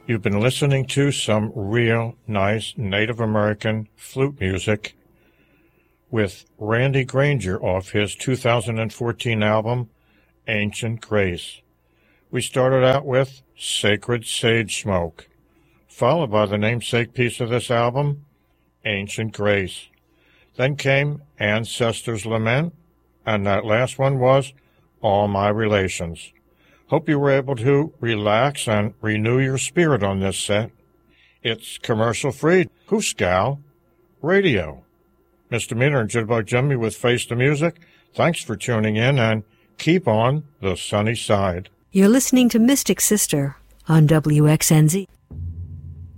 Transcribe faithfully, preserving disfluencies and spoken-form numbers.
You've been listening to some real nice Native American flute music with Randy Granger off his two thousand fourteen album, Ancient Grace. We started out with Sacred Sage Smoke, followed by the namesake piece of this album, Ancient Grace. Then came Ancestors' Lament, and that last one was All My Relations. Hope you were able to relax and renew your spirit on this set. It's commercial-free. Hooskow Radio. Mister Meter and Jitterbug Jimmy with Face the Music. Thanks for tuning in, and keep on the sunny side. You're listening to Mystic Sister on W X N Z.